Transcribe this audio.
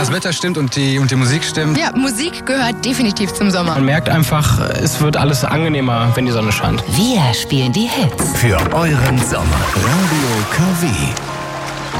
das Wetter stimmt und die Musik stimmt. Ja, Musik gehört definitiv zum Sommer. Man merkt einfach, es wird alles angenehmer, wenn die Sonne scheint. Wir spielen die Hits. Für euren Sommer. Radio KW.